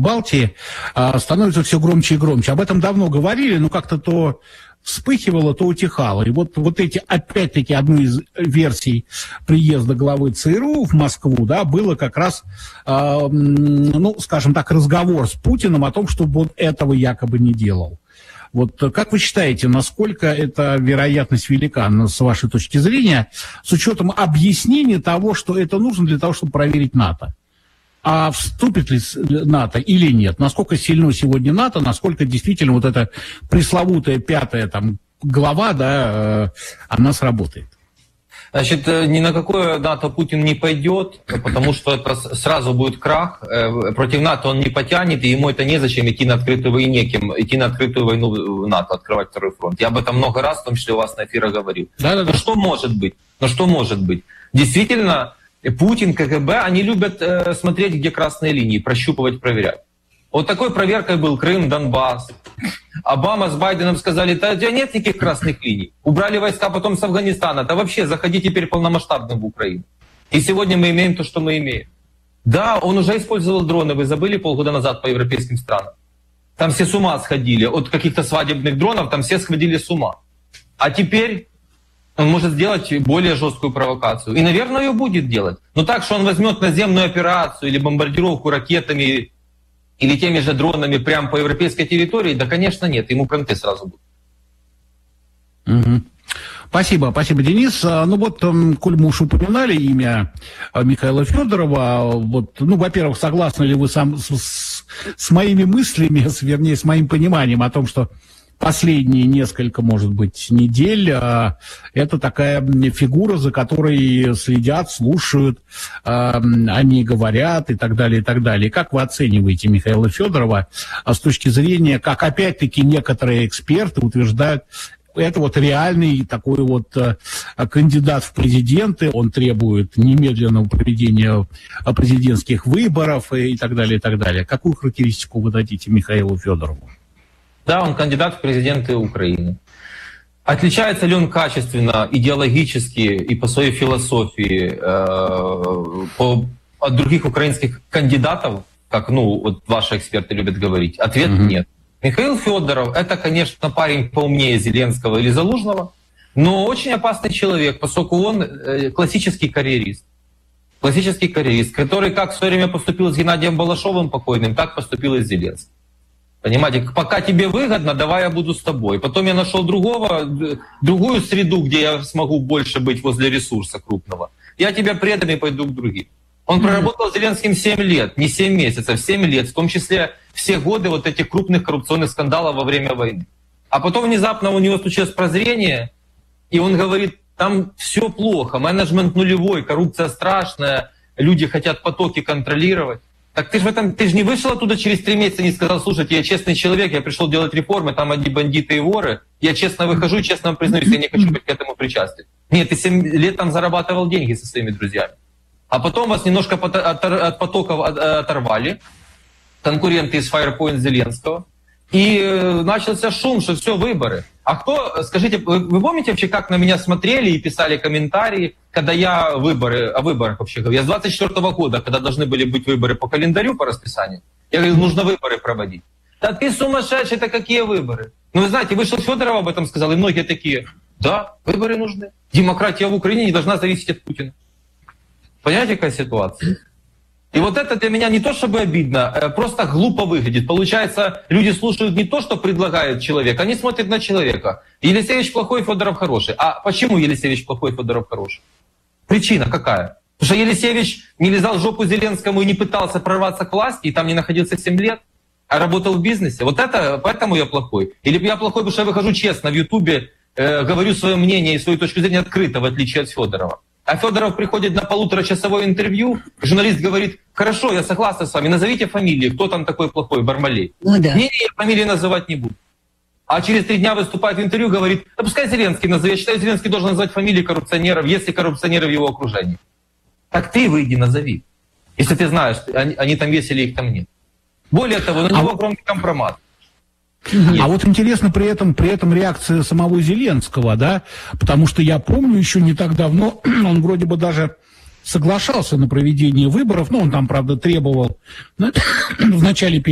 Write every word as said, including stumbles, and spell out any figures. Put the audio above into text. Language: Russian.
Балтии становится все громче и громче. Об этом давно говорили, но как-то то вспыхивало, то утихало. И вот, вот эти, опять-таки, одну из версий приезда главы ЦРУ в Москву, да, было как раз, э, ну, скажем так, разговор с Путиным о том, чтобы он этого якобы не делал. Вот как вы считаете, насколько эта вероятность велика, с вашей точки зрения, с учетом объяснения того, что это нужно для того, чтобы проверить НАТО? А вступит ли НАТО или нет? Насколько сильно сегодня НАТО, насколько действительно вот эта пресловутая пятая там глава, да, она сработает? Значит, ни на какое НАТО Путин не пойдет, потому что это сразу будет крах. Против НАТО он не потянет, и ему это незачем идти на открытую войну, неким, идти на открытую войну в НАТО, открывать второй фронт. Я об этом много раз, в том числе у вас на эфирах говорил. Да-да-да. Но что может быть? Но что может быть? Действительно, Путин, КГБ, они любят э, смотреть, где красные линии, прощупывать, проверять. Вот такой проверкой был Крым, Донбасс. Обама с Байденом сказали, да у тебя нет никаких красных линий. Убрали войска потом с Афганистана. Да вообще, заходи теперь полномасштабно в Украину. И сегодня мы имеем то, что мы имеем. Да, он уже использовал дроны, вы забыли, полгода назад по европейским странам. Там все с ума сходили. От каких-то свадебных дронов там все сходили с ума. А теперь он может сделать более жесткую провокацию. И, наверное, ее будет делать. Но так, что он возьмет наземную операцию или бомбардировку ракетами или теми же дронами прямо по европейской территории, да, конечно, нет. Ему кранты сразу будут. Угу. Спасибо, спасибо, Денис. Ну вот, коль мы уж упоминали имя Михаила Федорова, вот, ну, во-первых, согласны ли вы сам с, с моими мыслями, с, вернее, с моим пониманием о том, что последние несколько, может быть, недель а, это такая фигура, за которой следят, слушают, а, они говорят и так далее, и так далее. Как вы оцениваете Михаила Федорова а, с точки зрения, как опять-таки некоторые эксперты утверждают, это вот реальный такой вот а, кандидат в президенты, он требует немедленного проведения президентских выборов и, и так далее, и так далее. Какую характеристику вы дадите Михаилу Федорову? Да, он кандидат в президенты Украины. Отличается ли он качественно, идеологически и по своей философии э, по, от других украинских кандидатов, как, ну, вот ваши эксперты любят говорить? Ответ mm-hmm. нет. Михаил Федоров — это, конечно, парень поумнее Зеленского или Залужного, но очень опасный человек, поскольку он э, классический карьерист. Классический карьерист, который как в свое время поступил с Геннадием Балашовым покойным, так поступил и с Зеленским. Понимаете, пока тебе выгодно, давай я буду с тобой. Потом я нашел другого, другую среду, где я смогу больше быть возле ресурса крупного. Я тебя предам и пойду к другим. Он mm-hmm. проработал с Зеленским семь лет, не семь месяцев, семь лет, в том числе все годы вот этих крупных коррупционных скандалов во время войны. А потом внезапно у него случилось прозрение, и он говорит, там все плохо, менеджмент нулевой, коррупция страшная, люди хотят потоки контролировать. Так ты же в этом, ты же не вышел оттуда через три месяца и не сказал, слушайте, я честный человек, я пришел делать реформы, там одни бандиты и воры, я честно выхожу и честно вам признаюсь, я не хочу быть к этому причастен. Нет, ты семь лет там зарабатывал деньги со своими друзьями. А потом вас немножко от потоков оторвали, конкуренты из Firepoint Зеленского, и начался шум, что все, выборы. А кто, скажите, вы, вы помните вообще, как на меня смотрели и писали комментарии, когда я выборы, о выборах вообще говорю? Я с двадцать четвёртого года, когда должны были быть выборы по календарю, по расписанию, я говорю, нужно выборы проводить. Да ты сумасшедший, это какие выборы? Ну вы знаете, вышел Федоров об этом сказал, и многие такие, да, выборы нужны. Демократия в Украине не должна зависеть от Путина. Понимаете, какая ситуация? И вот это для меня не то чтобы обидно, просто глупо выглядит. Получается, люди слушают не то, что предлагает человек, они смотрят на человека. Елисеевич плохой, Федоров хороший. А почему Елисеевич плохой, Федоров хороший? Причина какая? Потому что Елисеевич не лизал жопу Зеленскому и не пытался прорваться к власти, и там не находился семь лет, а работал в бизнесе. Вот это, поэтому я плохой. Или я плохой, потому что я выхожу честно в Ютубе, э, говорю свое мнение и свою точку зрения открыто, в отличие от Федорова. А Федоров приходит на полуторачасовое интервью, журналист говорит, хорошо, я согласна с вами, назовите фамилии, кто там такой плохой, Бармалей. Ну, да. Не, не, фамилии называть не буду. А через три дня выступает в интервью, говорит, да пускай Зеленский назовет, я считаю, Зеленский должен назвать фамилии коррупционеров, если коррупционеры в его окружении. Так ты выйди, назови. Если ты знаешь, они, они там весили, их там нет. Более того, на него огромный компромат. Нет. А вот интересно при этом, при этом реакция самого Зеленского, да, потому что я помню еще не так давно, он вроде бы даже соглашался на проведение выборов, но он там, правда, требовал в начале